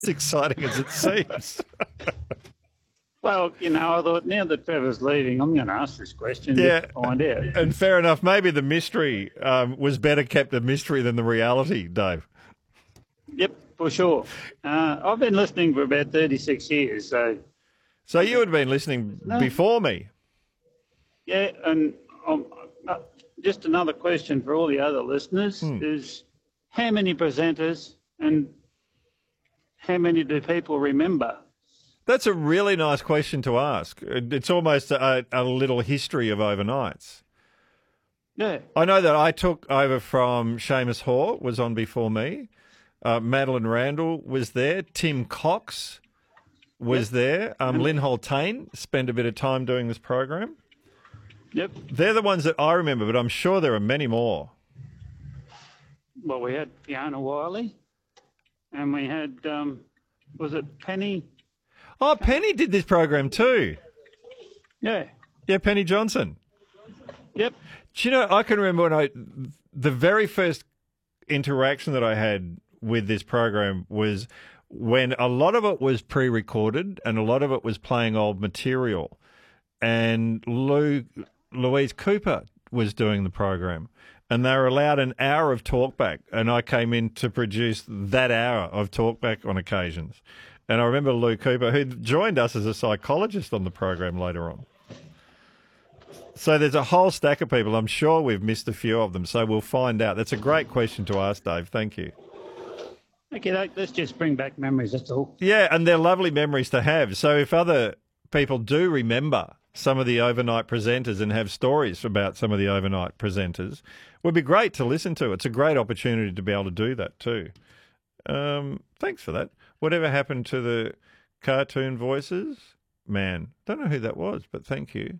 as exciting as it seems. Well, I thought now that Trevor's leaving, I'm going to ask this question Yeah, just to find out. and fair enough. Maybe the mystery was better kept a mystery than the reality, Dave. Yep, for sure. I've been listening for about 36 years, so... So you had been listening before me? Yeah, and just another question for all the other listeners is how many presenters and how many do people remember? That's a really nice question to ask. It's almost a little history of overnights. Yeah. I know that I took over from Seamus Hoare, was on before me. Madeline Randall was there. Tim Cox was there. Lynn Holtain spent a bit of time doing this program. Yep. They're the ones that I remember, but I'm sure there are many more. Well, we had Fiona Wiley, and we had, was it Penny? Oh, Penny did this program too. Yeah. Yeah, Penny Johnson. Yep. Do you know, I can remember when the very first interaction that I had with this program was when a lot of it was pre-recorded and a lot of it was playing old material. And Louise Cooper was doing the program, and they were allowed an hour of talkback, and I came in to produce that hour of talkback on occasions. And I remember Lou Cooper, who joined us as a psychologist on the program later on. So there's a whole stack of people. I'm sure we've missed a few of them, so we'll find out. That's a great question to ask, Dave. Thank you. Okay, let's just bring back memories, that's all. Yeah, and they're lovely memories to have. So if other people do remember some of the overnight presenters and have stories about some of the overnight presenters, it would be great to listen to. It's a great opportunity to be able to do that too. Thanks for that. Whatever happened to the cartoon voices? Man, don't know who that was, but thank you.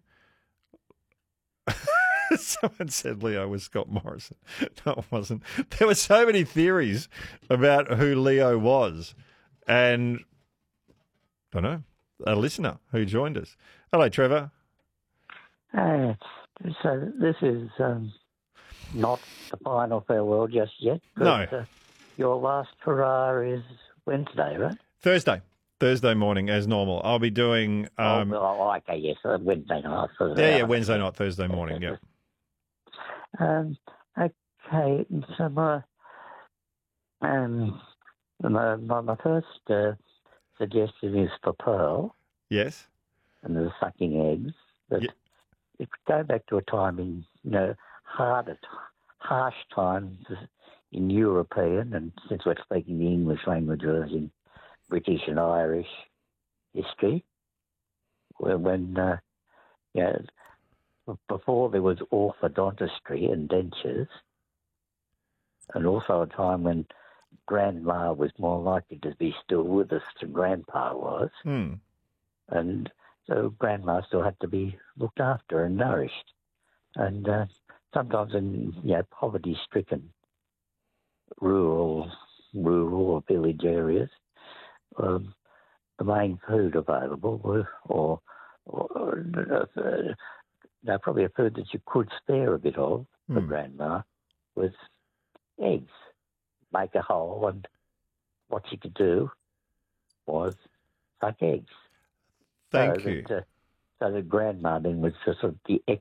Someone said Leo was Scott Morrison. No, it wasn't. There were so many theories about who Leo was. And, I don't know, a listener who joined us. Hello, Trevor. So this is not the final farewell just yet. But, No. Your last hurrah is Wednesday, right? Thursday morning, as normal. I'll be doing... okay, yes, Wednesday night. Yeah, Wednesday night, Thursday morning, yeah. Okay, so my first suggestion is for Pearl. Yes. And the sucking eggs. But if we go back to a time in, harsh times in European, and since we're speaking the English language, in British and Irish history, when before there was orthodontistry and dentures, and also a time when Grandma was more likely to be still with us than Grandpa was. And so Grandma still had to be looked after and nourished. And sometimes in poverty-stricken rural or village areas, the main food available probably a food that you could spare a bit of for Grandma was eggs. Make a hole, and what she could do was suck eggs. Thank you. So the Grandma then was sort of the